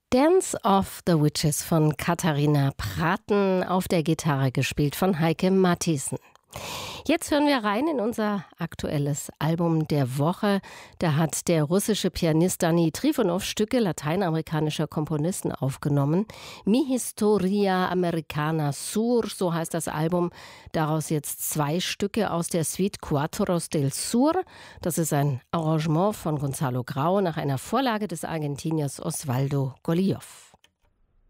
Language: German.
Dance of the Witches von Katharina Praten, auf der Gitarre gespielt von Heike Matthiessen. Jetzt hören wir rein in unser aktuelles Album der Woche. Da hat der russische Pianist Dani Trifonov Stücke lateinamerikanischer Komponisten aufgenommen. Mi Historia Americana Sur, so heißt das Album. Daraus jetzt 2 Stücke aus der Suite Cuatros del Sur. Das ist ein Arrangement von Gonzalo Grau nach einer Vorlage des Argentiniers Osvaldo Golijov.